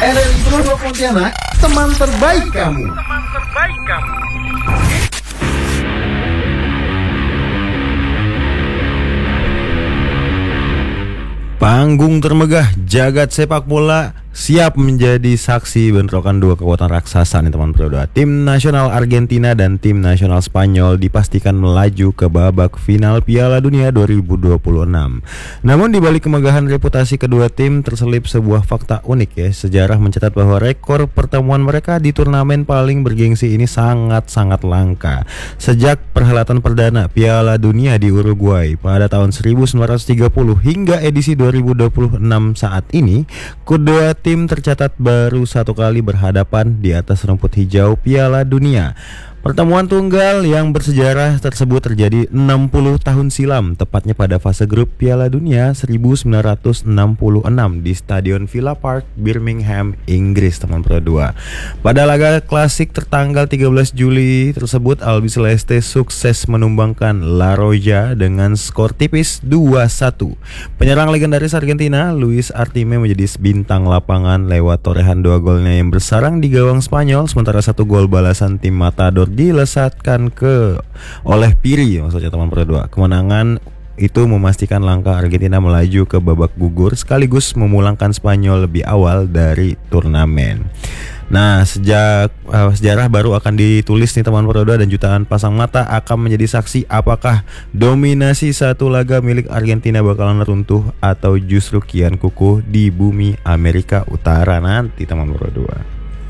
RRI Pro Pontianak, teman terbaik kamu. Panggung termegah jagat sepak bola siap menjadi saksi bentrokan dua kekuatan raksasa nih teman Pro 2. Tim nasional Argentina dan tim nasional Spanyol dipastikan melaju ke babak final Piala Dunia 2026. Namun di balik kemegahan reputasi kedua tim terselip sebuah fakta unik ya. Sejarah mencatat bahwa rekor pertemuan mereka di turnamen paling bergengsi ini sangat-sangat langka. Sejak perhelatan perdana Piala Dunia di Uruguay pada tahun 1930 hingga edisi 2026 saat ini, kedua tim tercatat baru satu kali berhadapan di atas rumput hijau Piala Dunia. Pertemuan tunggal yang bersejarah tersebut terjadi 60 tahun silam, tepatnya pada fase grup Piala Dunia 1966 di Stadion Villa Park, Birmingham, Inggris teman Pro 2. Pada laga klasik tertanggal 13 Juli tersebut, Albiceleste sukses menumbangkan La Roja dengan skor tipis 2-1. Penyerang legendaris Argentina, Luis Artime menjadi bintang lapangan lewat torehan dua golnya yang bersarang di gawang Spanyol, sementara satu gol balasan tim Matador dilesatkan oleh Piri, maksudnya teman Pro 2. Kemenangan itu memastikan langkah Argentina melaju ke babak gugur sekaligus memulangkan Spanyol lebih awal dari turnamen. Nah, sejarah baru akan ditulis nih teman Pro 2 dan jutaan pasang mata akan menjadi saksi apakah dominasi satu laga milik Argentina bakalan runtuh atau justru kian kukuh di bumi Amerika Utara nanti teman Pro 2.